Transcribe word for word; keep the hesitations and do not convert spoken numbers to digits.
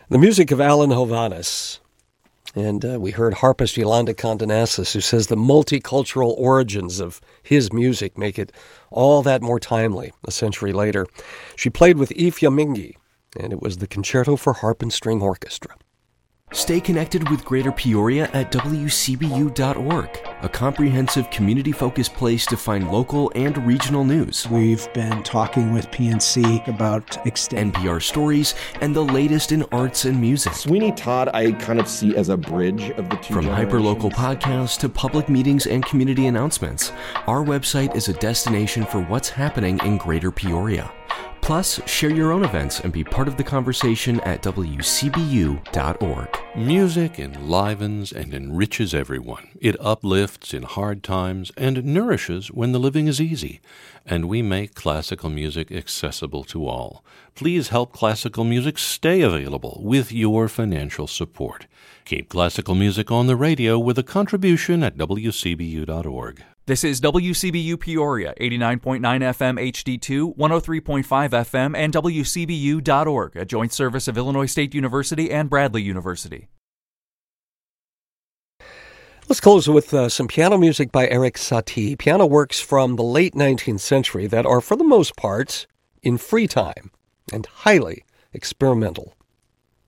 The music of Alan Hovhaness. And uh, we heard harpist Yolanda Condonasis, who says the multicultural origins of his music make it all that more timely a century later. She played with Ifya Mingi, and it was the Concerto for Harp and String Orchestra. Stay connected with Greater Peoria at W C B U dot org, a comprehensive community-focused place to find local and regional news. We've been talking with P N C about extending N P R stories and the latest in arts and music. Sweeney Todd I kind of see as a bridge of the two From hyperlocal podcasts to public meetings and community announcements, our website is a destination for what's happening in Greater Peoria. Plus, share your own events and be part of the conversation at W C B U dot org. Music enlivens and enriches everyone. It uplifts in hard times and nourishes when the living is easy. And we make classical music accessible to all. Please help classical music stay available with your financial support. Keep classical music on the radio with a contribution at W C B U dot org. This is W C B U Peoria, eighty-nine point nine F M H D two, one oh three point five F M, and W C B U dot org, a joint service of Illinois State University and Bradley University. Let's close with uh, some piano music by Erik Satie. Piano works from the late nineteenth century that are, for the most part, in free time and highly experimental.